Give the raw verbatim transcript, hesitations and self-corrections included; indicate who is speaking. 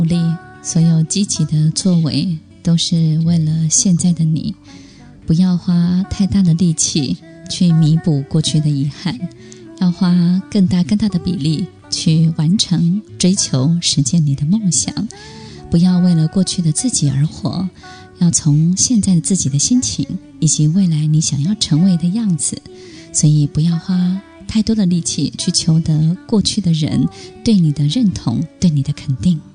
Speaker 1: 努力，所有积极的作为都是为了现在的你。不要花太大的力气去弥补过去的遗憾，要花更大更大的比例去完成、追求、实践你的梦想。不要为了过去的自己而活，要从现在的自己的心情以及未来你想要成为的样子。所以不要花太多的力气去求得过去的人对你的认同，对你的肯定。